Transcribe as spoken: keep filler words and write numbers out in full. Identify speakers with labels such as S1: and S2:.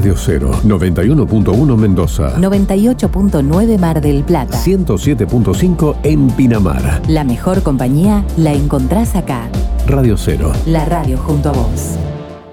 S1: Radio Cero, noventa y uno punto uno Mendoza,
S2: noventa y ocho punto nueve Mar del Plata,
S1: ciento siete punto cinco en Pinamar.
S2: La mejor compañía la encontrás acá.
S1: Radio Cero,
S2: la radio junto a vos.